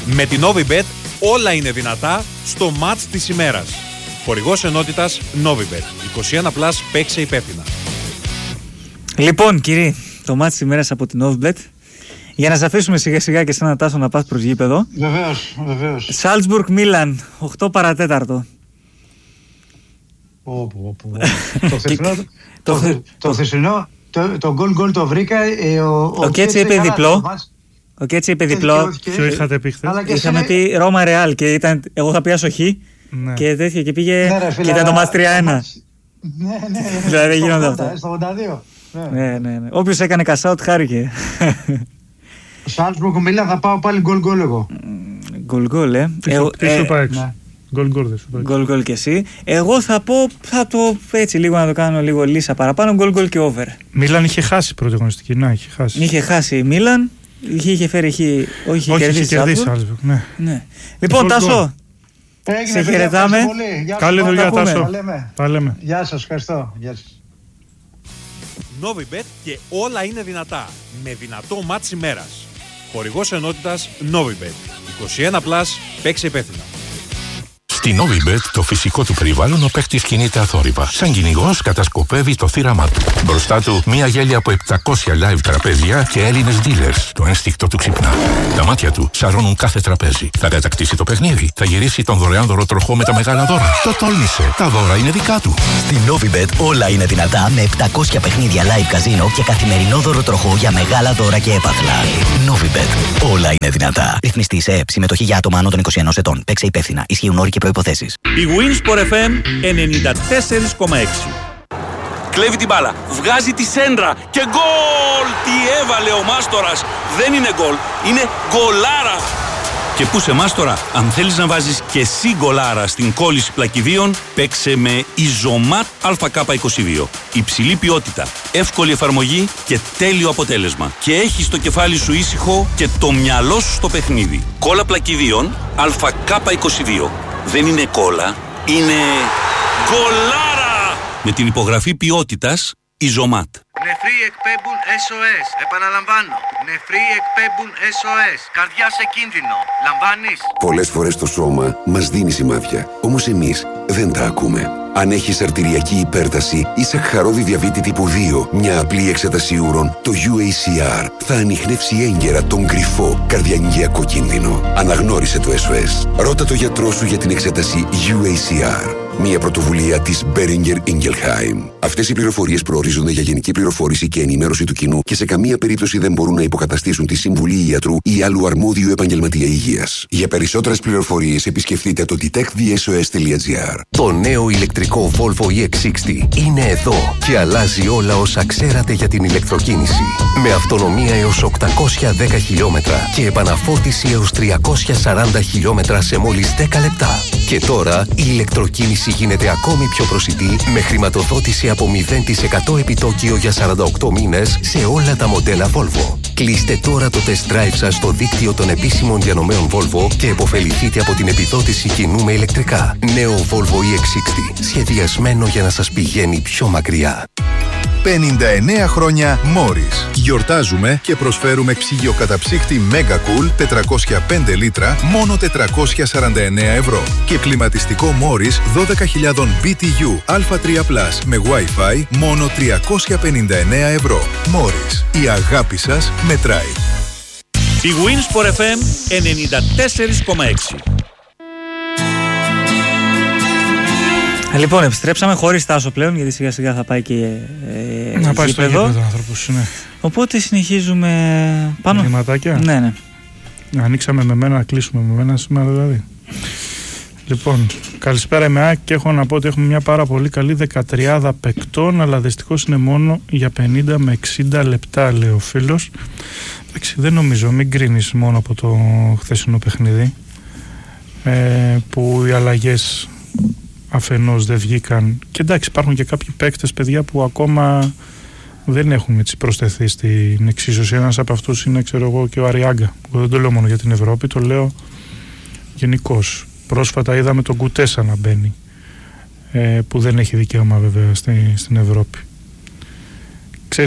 Με την Novibet όλα είναι δυνατά στο μάτς της ημέρας. Χορηγός ενότητας Novibet. 21+, παίξε υπεύθυνα. Λοιπόν, κύριοι, το μάτς της ημέρας από την Novibet. Για να σας αφήσουμε σιγά σιγά και σε ένα Τάσο να πας προς γήπεδο. Βεβαίως. Σάλτσμπουργκ Μίλαν, 8 παρατέταρτο. Το χθεσινό, το γκολ το βρήκα. Ο Κέτσι είπε διπλό. Ο Κέτσι είπε διπλό. Ποιο είχατε πει χθες? Είχαμε πει Ρώμα Ρεάλ και ήταν, εγώ είχα πει άσοχη και τέτοια και πήγε και ήταν το μάτς 3-1. Ναι. Δηλαδή δεν γίνονται αυτά. Στο 82. Ναι. Όποιος έκανε κασάουτ χάρηκε. Σάλτσμπουργκ Μίλαν θα πάω πάλι γκολ εγώ. Γκολ, Τι σου πάει έξω? Γκολ και εσύ. Εγώ θα πω, θα το έτσι λίγο να το κάνω λίγο λύσα παραπάνω. Γκολ και over. Μίλαν είχε χάσει πρώτη αγωνιστική. Είχε χάσει η Μίλαν. Είχε φέρει, όχι κερδίσει. Ναι. Λοιπόν, Τάσο, σε χαιρετάμε. Καλή δουλειά, Τάσο. Τα λέμε. Γεια σας, ευχαριστώ. Γεια σας. Novibet και όλα είναι δυνατά. Με δυνατό μάτς ημέρας. Χορηγός ενότητας Novibet. 21+, παίξε υπεύθυνα. Στη Novibet το φυσικό του περιβάλλον ο παίκτης κινείται αθόρυβα. Σαν κυνηγός κατασκοπεύει το θύραμά του. Μπροστά του μια γέλια από 700 live τραπέζια και Έλληνες dealers. Το ένστικτο του ξυπνά. Τα μάτια του σαρώνουν κάθε τραπέζι. Θα κατακτήσει το παιχνίδι. Θα γυρίσει τον δωρεάν δωροτροχό με τα μεγάλα δώρα. Το τόλμησε. Τα δώρα είναι δικά του. Στη Novibet όλα είναι δυνατά με 700 παιχνίδια live καζίνο και καθημερινό δωροτροχό για μεγάλα δώρα και έπαθλα. Novibet όλα είναι δυνατά. Ρυθμιστή σε ΕΕΠ. Συμμετοχή για άτομα άνω των 21 ετών. Παίξε υπεύθυνα. Ισχύουν όροι και προϋποθέσεις. Η Winsport FM 94,6. Κλέβει την μπάλα, βγάζει τη σέντρα και γκολ! Τι έβαλε ο Μάστορας! Δεν είναι γκολ, είναι γκολάρα! Και πού σε Μάστορα, αν θέλεις να βάζεις και εσύ γκολάρα στην κόλληση πλακιδίων, παίξε με Ιζωμάτ ΑΚ22. Υψηλή ποιότητα, εύκολη εφαρμογή και τέλειο αποτέλεσμα. Και έχεις το κεφάλι σου ήσυχο και το μυαλό σου στο παιχνίδι. Κόλλα πλακιδίων ΑΚ22. Δεν είναι κόλλα, είναι γκολάρα! Με την υπογραφή ποιότητας Ιζωμάτ. Νεφροί εκπέμπουν SOS. Επαναλαμβάνω. Νεφροί εκπέμπουν SOS. Καρδιά σε κίνδυνο. Λαμβάνεις? Πολλές φορές το σώμα μας δίνει σημάδια. Όμως εμείς δεν τα ακούμε. Αν έχεις αρτηριακή υπέρταση ή σακχαρώδη διαβήτη τύπου 2, μια απλή εξέταση ούρων, το UACR θα ανιχνεύσει έγκαιρα τον κρυφό καρδιαγγειακό κίνδυνο. Αναγνώρισε το SOS. Ρώτα το γιατρό σου για την εξέταση UACR. Μια πρωτοβουλία της Boehringer Ingelheim. Αυτές οι πληροφορίες προορίζονται για γενική πληροφόρηση και ενημέρωση του κοινού και σε καμία περίπτωση δεν μπορούν να υποκαταστήσουν τη συμβουλή ιατρού ή άλλου αρμόδιου επαγγελματία υγείας. Για περισσότερες πληροφορίες επισκεφτείτε το detectthesos.gr. Το νέο ηλεκτρικό Volvo EX60 είναι εδώ και αλλάζει όλα όσα ξέρατε για την ηλεκτροκίνηση. Με αυτονομία έως 810 χιλιόμετρα και επαναφόρτιση έως 340 χιλιόμετρα σε μόλις 10 λεπτά. Και τώρα η ηλεκτροκίνηση γίνεται ακόμη πιο προσιτή με χρηματοδότηση από 0% επιτόκιο για 48 μήνες σε όλα τα μοντέλα Volvo. Κλείστε τώρα το test drive σας στο δίκτυο των επίσημων διανομέων Volvo και επωφεληθείτε από την επιδότηση κοινού με ηλεκτρικά. Νέο Volvo EX60, σχεδιασμένο για να σας πηγαίνει πιο μακριά. 59 χρόνια Morris. Γιορτάζουμε και προσφέρουμε ψυγειοκαταψύκτη Mega Cool 405 λίτρα μόνο 449 ευρώ. Και κλιματιστικό Morris 12.000 BTU Α3+ με Wi-Fi μόνο 359 ευρώ. Morris. Η αγάπη σας μετράει. Η Winsport FM 94,6. Λοιπόν, επιστρέψαμε χωρίς Τάσο πλέον, γιατί σιγά σιγά θα πάει και να πάει στο γήπεδο άνθρωπος, ναι. Οπότε συνεχίζουμε πάνω. Μηνυματάκια. Ναι. Ανοίξαμε με μένα, να κλείσουμε με μένα σήμερα δηλαδή. Λοιπόν, καλησπέρα, είμαι Άκη και έχω να πω ότι έχουμε μια πάρα πολύ καλή 13 παικτών, αλλά δυστυχώς είναι μόνο για 50 με 60 λεπτά, λέει ο φίλος. Εντάξει, δεν νομίζω, μην κρίνεις μόνο από το χθεσινό παιχνίδι, που οι αλλαγές αφενός δεν βγήκαν. Και εντάξει, υπάρχουν και κάποιοι παίκτες, παιδιά, που ακόμα δεν έχουν έτσι προσθεθεί στην εξίσωση. Ένας από αυτούς είναι, ξέρω εγώ, και ο Αριάγκα. Εγώ δεν το λέω μόνο για την Ευρώπη, το λέω γενικώς. Πρόσφατα είδαμε τον Κουτέσα να μπαίνει, που δεν έχει δικαίωμα βέβαια στην Ευρώπη. Ξέρεις,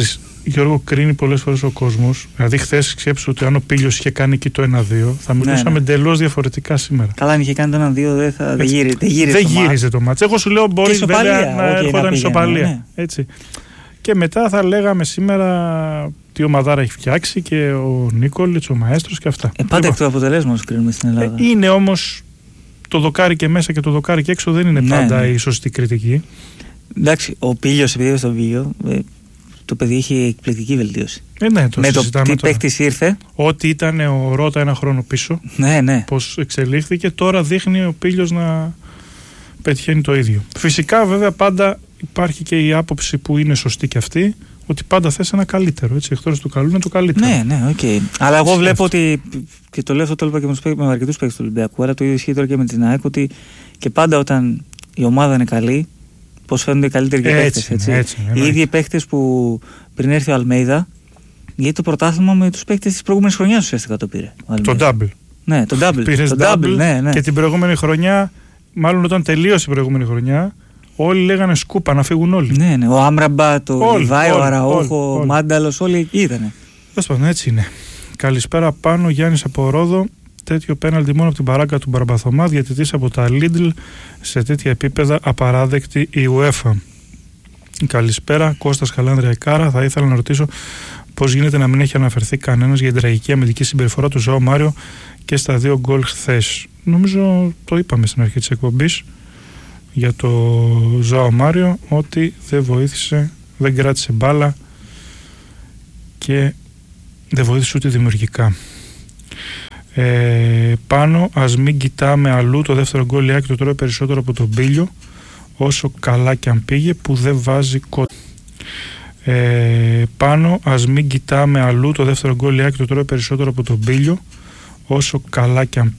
Γιώργο, κρίνει πολλές φορές ο κόσμος. Δηλαδή, χθες σκέψου ότι αν ο Πήλιος είχε κάνει εκεί το 1-2, θα μιλούσαμε εντελώς διαφορετικά σήμερα. Καλά, αν είχε κάνει το 1-2, δεν γύριζε το μάτς. Εγώ σου λέω, μπορεί βέβαια να έρχονταν ισοπαλία. Ναι. Έτσι. Και μετά θα λέγαμε σήμερα τι ομαδάρα έχει φτιάξει και ο Νίκολιτς, ο Μαέστρος και αυτά. Πάντα εκ του αποτελέσματος κρίνουμε στην Ελλάδα. Είναι όμως το δοκάρι και μέσα και το δοκάρι και έξω δεν είναι πάντα η σωστή κριτική. Εντάξει, ο Πήλιος, επειδή στο Πήλιο, το παιδί έχει εκπληκτική βελτίωση. Ναι, το με το τι παίκτης ήρθε. Ό,τι ήταν ο Ρώτα ένα χρόνο πίσω. Ναι. Πώς εξελίχθηκε, τώρα δείχνει ο Πήλιος να πετυχαίνει το ίδιο. Φυσικά, βέβαια, πάντα υπάρχει και η άποψη που είναι σωστή και αυτή, ότι πάντα θες ένα καλύτερο. Έτσι, εκτός του καλού είναι το καλύτερο. Ναι, οκ. Αλλά εγώ βλέπω ότι. Και το λέω αυτό, το είπα και με αρκετούς παίκτες του Ολυμπιακού, αλλά το ίδιο ισχύει τώρα και με την ΑΕΚ, ότι και πάντα όταν η ομάδα είναι καλή, πώς φαίνονται οι καλύτεροι παίκτες. Οι ίδιοι παίκτες που πριν έρθει ο Αλμέιδα, γιατί το πρωτάθλημα με τους παίκτες της προηγούμενης χρονιάς ουσιαστικά το πήρε. Το double. Ναι, το double. Πήρες το double, ναι. Και την προηγούμενη χρονιά, μάλλον όταν τελείωσε η προηγούμενη χρονιά, όλοι λέγανε σκούπα να φύγουν όλοι. Ναι. Ο Άμραμπα, το Λιβάη, ο Αραούχο, ο Μάνταλος, όλοι εκεί ήτανε. Έτσι είναι. Καλησπέρα πάνω, Γιάννης από Ρόδο. Τέτοιο πέναλτι μόνο από την παράγκα του Μπαρμπαθωμά, διαιτητής από τα Lidl, σε τέτοια επίπεδα απαράδεκτη η UEFA. Καλησπέρα, Κώστας Χαλάνδρια Εκάρα. Θα ήθελα να ρωτήσω πώς γίνεται να μην έχει αναφερθεί κανένας για την τραγική αμυντική συμπεριφορά του Ζωάο Μάριο και στα 2 γκολ χθες. Νομίζω το είπαμε στην αρχή της εκπομπής για το Ζωάο Μάριο, ότι δεν βοήθησε, δεν κράτησε μπάλα και δεν βοήθησε ούτε δημιουργικά. Πάνω, ας μην κοιτάμε αλλού. Το δεύτερο γκολ Ιάκη το τρώει περισσότερο από τον Πήλιο, όσο καλά και αν πήγε, που δεν βάζει κόντρα. Πάνω, ας μην κοιτάμε αλλού. Το δεύτερο γκολ Ιάκη το τρώει περισσότερο από τον Πήλιο, όσο καλά και αν πήγε.